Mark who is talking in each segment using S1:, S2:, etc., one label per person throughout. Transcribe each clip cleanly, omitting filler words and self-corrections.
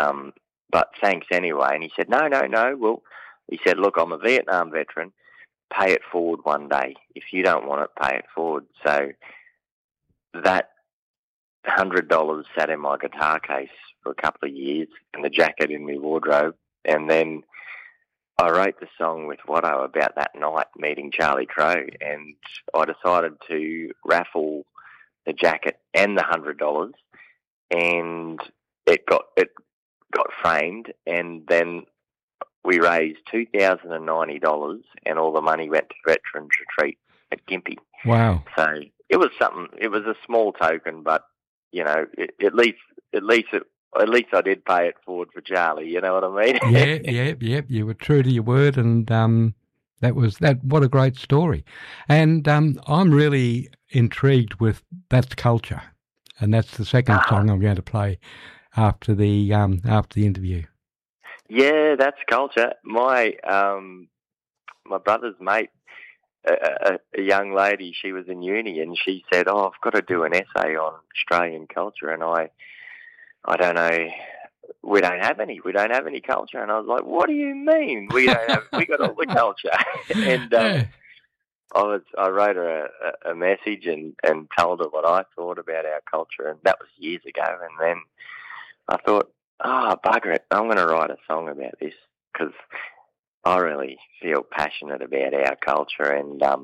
S1: but thanks anyway. And he said, no. Well, he said, look, I'm a Vietnam veteran. Pay it forward one day. If you don't want it, pay it forward. So that $100 sat in my guitar case for a couple of years and the jacket in my wardrobe. And then I wrote the song with Watto about that night meeting Charlie Crow, and I decided to raffle the jacket and the $100, and it got framed, and then we raised $2,090, and all the money went to Veterans Retreat at Gympie.
S2: Wow!
S1: So it was something. It was a small token, but you know, at least I did pay it forward for Charlie. You know what I mean?
S2: Yeah. You were true to your word, and that was that. What a great story! And I'm really intrigued with that culture, and that's the second song I'm going to play after the interview.
S1: Yeah, that's culture. My brother's mate, a young lady, she was in uni, and she said, "Oh, I've got to do an essay on Australian culture," and I don't know. We don't have any culture. And I was like, what do you mean? We got all the culture. And I wrote her a message and told her what I thought about our culture. And that was years ago. And then I thought, bugger it, I'm going to write a song about this because I really feel passionate about our culture.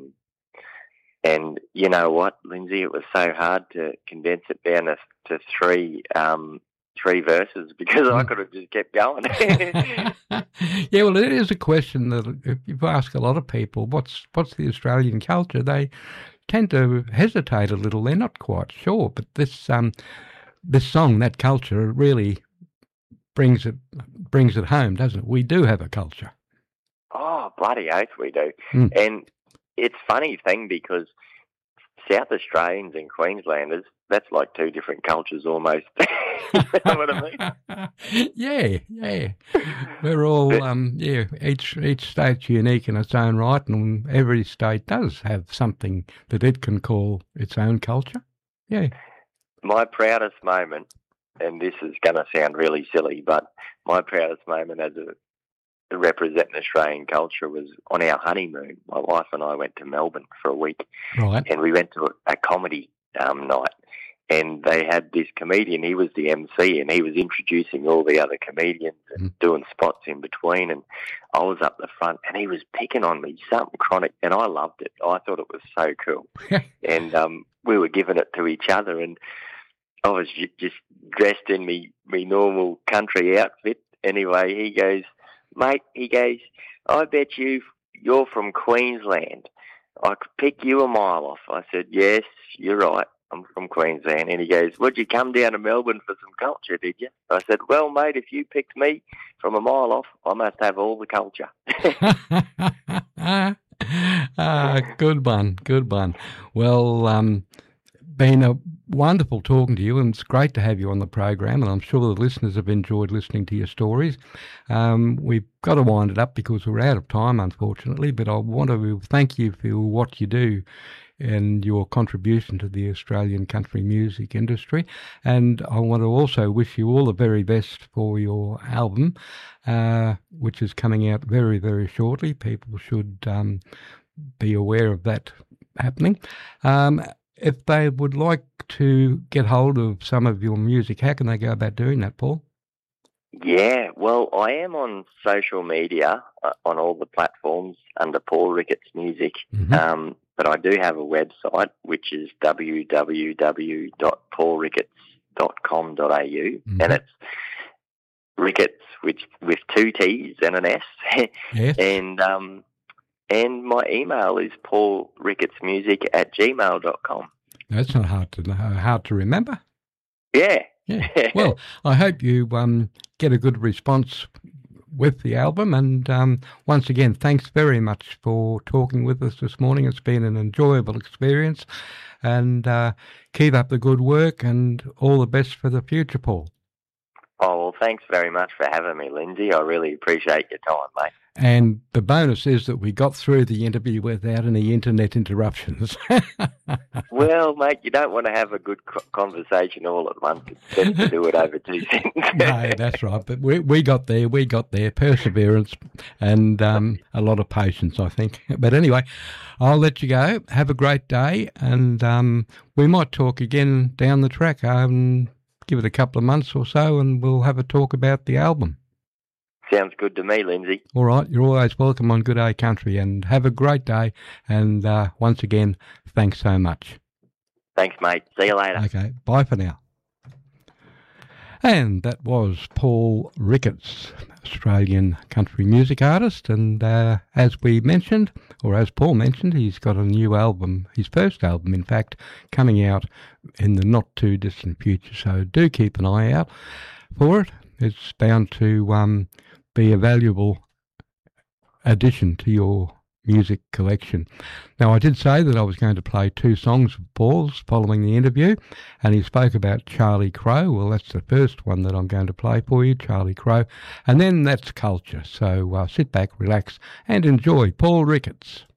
S1: And you know what, Lindsay, it was so hard to condense it down to three verses because I could have just kept going.
S2: Yeah, well, it is a question that if you ask a lot of people, what's the Australian culture, they tend to hesitate a little. They're not quite sure. But this song, that culture, really brings it home, doesn't it? We do have a culture.
S1: Oh, bloody oath we do. And it's a funny thing because South Australians and Queenslanders, that's like two different cultures almost. You know what I mean?
S2: Yeah. We're all, each state's unique in its own right, and every state does have something that it can call its own culture. Yeah.
S1: My proudest moment, and this is going to sound really silly, but my proudest moment as to represent Australian culture was on our honeymoon. My wife and I went to Melbourne for a week,
S2: right? And
S1: we went to a comedy night, and they had this comedian. He was the MC, and he was introducing all the other comedians and doing spots in between. And I was up the front, and he was picking on me, something chronic, and I loved it. I thought it was so cool, and we were giving it to each other, and I was just dressed in me normal country outfit. Anyway, he goes, mate, I bet you're from Queensland. I could pick you a mile off. I said, yes, you're right. I'm from Queensland. And he goes, would you come down to Melbourne for some culture, did you? I said, well, mate, if you picked me from a mile off, I must have all the culture.
S2: Good one. Well, been a wonderful talking to you, and it's great to have you on the program, and I'm sure the listeners have enjoyed listening to your stories. We've got to wind it up because we're out of time, unfortunately, but I want to thank you for what you do and your contribution to the Australian country music industry, and I want to also wish you all the very best for your album, which is coming out very, very shortly. People should be aware of that happening. If they would like to get hold of some of your music, how can they go about doing that, Paul?
S1: Yeah, well, I am on social media on all the platforms under Paul Ricketts Music, but I do have a website, which is www.paulricketts.com.au, and it's Ricketts with two T's and an S.
S2: Yes.
S1: And my email is paulrickettsmusic@gmail.com.
S2: That's not hard to remember.
S1: Yeah.
S2: Well, I hope you get a good response with the album. And once again, thanks very much for talking with us this morning. It's been an enjoyable experience. And keep up the good work and all the best for the future, Paul.
S1: Oh, well, thanks very much for having me, Lindsay. I really appreciate your time, mate.
S2: And the bonus is that we got through the interview without any internet interruptions.
S1: Well, mate, you don't want to have a good conversation all at once. It's best to do it over 2 cents.
S2: No, that's right. But we got there. We got there. Perseverance and a lot of patience, I think. But anyway, I'll let you go. Have a great day. And we might talk again down the track. Give it a couple of months or so and we'll have a talk about the album.
S1: Sounds good to me, Lindsay.
S2: All right. You're always welcome on Good Day Country and have a great day. And once again, thanks so much.
S1: Thanks, mate. See you later.
S2: Okay. Bye for now. And that was Paul Ricketts, Australian country music artist. And as we mentioned, or as Paul mentioned, he's got a new album, his first album, in fact, coming out in the not too distant future. So do keep an eye out for it. It's bound to be a valuable addition to your music collection. Now, I did say that I was going to play 2 songs of Paul's following the interview, and he spoke about Charlie Crow. Well, that's the first one that I'm going to play for you, Charlie Crow, and then that's Culture. So sit back, relax, and enjoy Paul Ricketts.